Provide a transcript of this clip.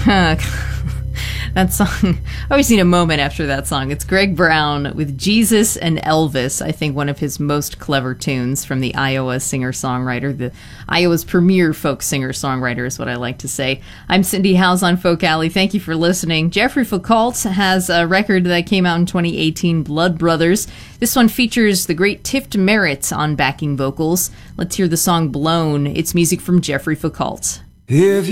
That song, I always need a moment after that song. It's Greg Brown with Jesus and Elvis, I think one of his most clever tunes from the Iowa singer-songwriter, the Iowa's premier folk singer-songwriter is what I like to say. I'm Cindy Howes on Folk Alley. Thank you for listening. Jeffrey Foucault has a record that came out in 2018, Blood Brothers. This one features the great Tift Merritt on backing vocals. Let's hear the song Blown. It's music from Jeffrey Foucault. If